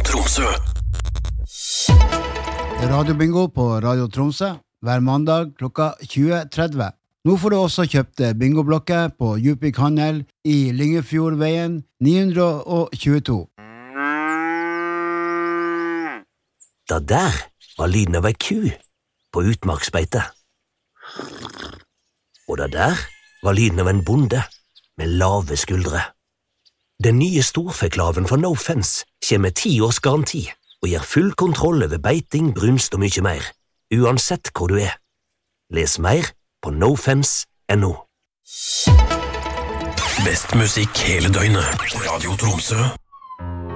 Tromsø. Radio Bingo på Radio Tromsø hver mandag klokka 20:30. Nå får du også kjøpt bingoblokker på Djupvik Handel i Lyngefjordveien 922. Det der var lyden av ei ku på utmarksbeite. Og det der var lyden av en bonde med lave skuldre. Den nye storfeklaven fra No Fence kommer med 10 års garanti og gir full kontroll over beiting, brunst og mye mer, uansett hvor du er. Les mer på nofence.no. Best musikk hele døgnet. Radio Tromsø.